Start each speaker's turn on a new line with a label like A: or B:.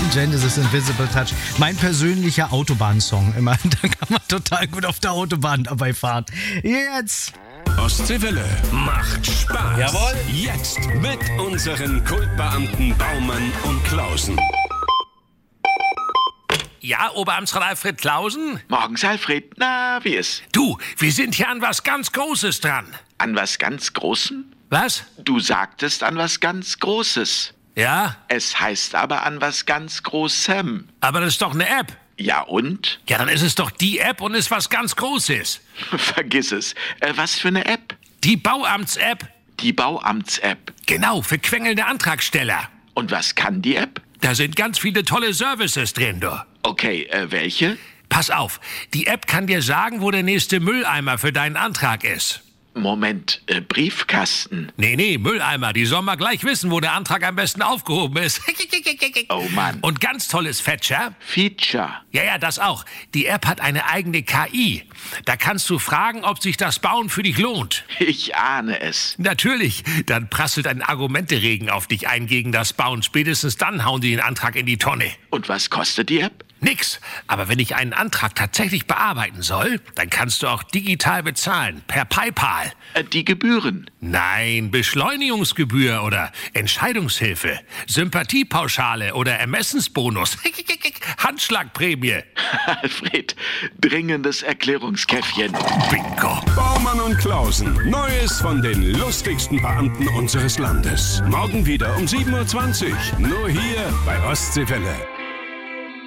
A: Genesis Invisible Touch. Mein persönlicher Autobahnsong immer. Da kann man total gut auf der Autobahn dabei fahren. Jetzt.
B: Ostseewelle macht Spaß.
C: Jawohl.
B: Jetzt mit unseren Kultbeamten Baumann und Klausen.
C: Ja, Oberamtsrat Alfred Klausen?
D: Morgens, Alfred. Na, wie ist?
C: Du, wir sind hier an was ganz Großes dran.
D: An was ganz Großem?
C: Was?
D: Du sagtest an was ganz Großes.
C: Ja,
D: Es heißt aber an was ganz Großem.
C: aber das ist doch eine App.
D: Ja und?
C: Ja, dann ist es doch die App und ist was ganz Großes.
D: Vergiss es. Was für eine App?
C: Die Bauamts-App.
D: Die Bauamts-App.
C: Genau, für quengelnde Antragsteller.
D: Und was kann die App?
C: Da sind ganz viele tolle Services drin, du.
D: Okay, welche?
C: Pass auf, die App kann dir sagen, wo der nächste Mülleimer für deinen Antrag ist.
D: Moment, Briefkasten.
C: Nee, Mülleimer. Die soll mal gleich wissen, wo der Antrag am besten aufgehoben ist.
D: Oh Mann.
C: Und ganz tolles Feature.
D: Feature.
C: Ja, das auch. Die App hat eine eigene KI. Da kannst du fragen, ob sich das Bauen für dich lohnt.
D: Ich ahne es.
C: Natürlich. Dann prasselt ein Argumenteregen auf dich ein gegen das Bauen. Spätestens dann hauen die den Antrag in die Tonne.
D: Und was kostet die App?
C: Nix. Aber wenn ich einen Antrag tatsächlich bearbeiten soll, dann kannst du auch digital bezahlen. Per PayPal.
D: Die Gebühren.
C: Nein, Beschleunigungsgebühr oder Entscheidungshilfe, Sympathiepauschale oder Ermessensbonus, Handschlagprämie.
D: Alfred, dringendes Erklärungskäffchen.
C: Bingo.
B: Baumann und Klausen. Neues von den lustigsten Beamten unseres Landes. Morgen wieder um 7:20 Uhr. Nur hier bei Ostseewelle.